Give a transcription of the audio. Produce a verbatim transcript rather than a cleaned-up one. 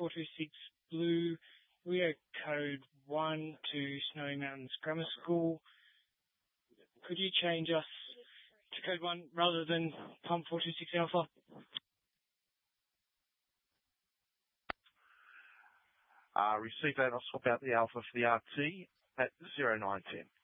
four two six Blue, Rio code one to Snowy Mountains Grammar School. Could you change us to code one rather than Pump four two six Alpha? Uh, receive that. I'll swap out the Alpha for the R T at zero nine ten.